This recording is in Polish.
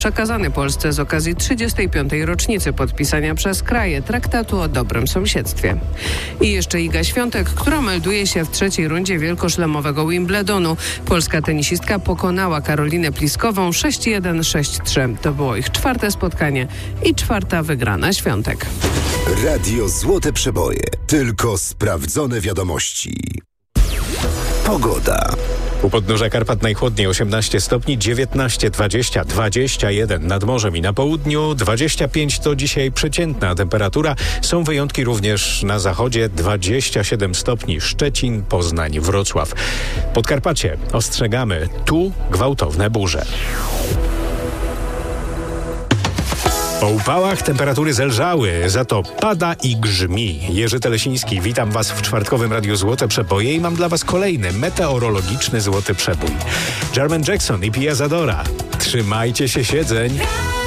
przekazany Polsce z okazji 35. rocznicy podpisania przez kraje traktatu o dobrym sąsiedztwie. I jeszcze Iga Świątek, która melduje się w trzeciej rundzie wielkoszlemowego Wimbledonu. Polska tenisistka pokonała Karolinę Pliskową 6-1, 6-3. To było ich czwarte spotkanie i czwarta wygrana Świątek. Radio Złote Przeboje. Tylko sprawdzone wiadomości. Pogoda. U podnóża Karpat najchłodniej 18 stopni, 19, 20, 21 nad morzem i na południu, 25 to dzisiaj przeciętna temperatura. Są wyjątki również na zachodzie, 27 stopni Szczecin, Poznań, Wrocław. Podkarpacie ostrzegamy, tu gwałtowne burze. Po upałach temperatury zelżały, za to pada i grzmi. Jerzy Telesiński, witam Was w czwartkowym Radiu Złote Przeboje i mam dla Was kolejny meteorologiczny Złoty Przebój. Jermaine Jackson i Pia Zadora. Trzymajcie się siedzeń.